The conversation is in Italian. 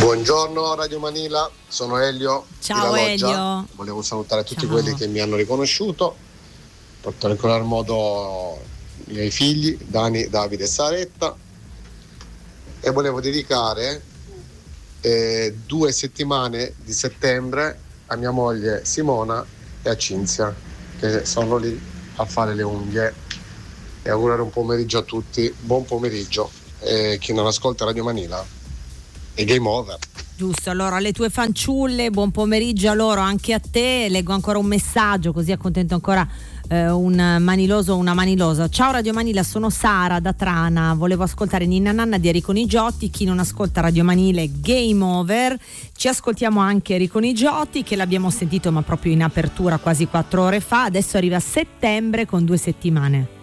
Buongiorno Radio Manila, sono Elio. Ciao Elio. Volevo salutare tutti quelli che mi hanno riconosciuto, in particolar modo i miei figli Dani, Davide e Saretta, e volevo dedicare 2 settimane di settembre a mia moglie Simona e a Cinzia, che sono lì a fare le unghie, e augurare un pomeriggio a tutti. Buon pomeriggio, e chi non ascolta Radio Manila è game over. Giusto, allora alle tue fanciulle buon pomeriggio a loro, anche a te. Leggo ancora un messaggio così accontento ancora un maniloso o una manilosa. Ciao Radio Manila, sono Sara da Trana, volevo ascoltare Ninna Nanna di Enrico Nigiotti. Chi non ascolta Radio Manila è game over. Ci ascoltiamo anche Enrico Nigiotti, che l'abbiamo sentito ma proprio in apertura quasi 4 ore fa. Adesso arriva a settembre con 2 settimane.